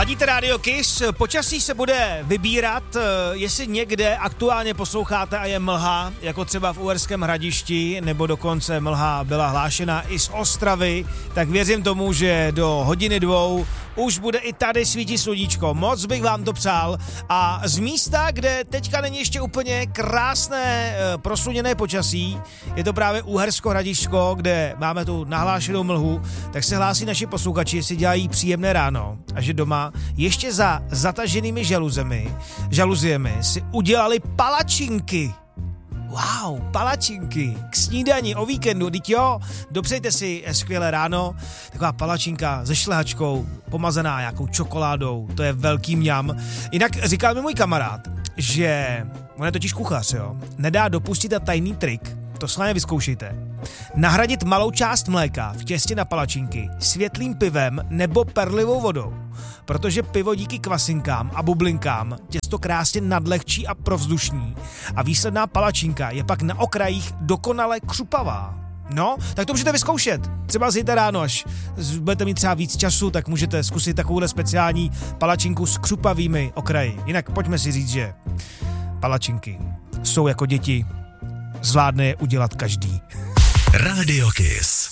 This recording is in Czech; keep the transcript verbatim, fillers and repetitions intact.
Ladíte Radio Kiss, počasí se bude vybírat, jestli někde aktuálně posloucháte a je mlha, jako třeba v Uherském Hradišti, nebo dokonce mlha byla hlášena i z Ostravy, tak věřím tomu, že do hodiny dvou už bude i tady svítit sluníčko. Moc bych vám to přál. A z místa, kde teďka není ještě úplně krásné prosluněné počasí, je to právě Uhersko Hradišťko, kde máme tu nahlášenou mlhu, tak se hlásí naši posluchači, jestli dělají příjemné ráno a že doma ještě za zataženými žaluzemi, žaluziemi si udělali palačinky. Wow, palačinky k snídani o víkendu, teď jo, dopřejte si skvělé ráno, taková palačinka se šlehačkou, pomazaná nějakou čokoládou, to je velký mňam. Jinak říkal mi můj kamarád, že on je totiž kuchař, jo, nedá dopustit a tajný trik, to s námi vyzkoušejte. Nahradit malou část mléka v těstě na palačinky světlým pivem nebo perlivou vodou, protože pivo díky kvasinkám a bublinkám těsto krásně nadlehčí a provzdušní a výsledná palačinka je pak na okrajích dokonale křupavá. No, tak to můžete vyzkoušet. Třeba zítra ráno, až budete mít třeba víc času, tak můžete zkusit takovouhle speciální palačinku s křupavými okraji. Jinak pojďme si říct, že palačinky jsou jako děti, zvládne je udělat každý. Radio Kiss.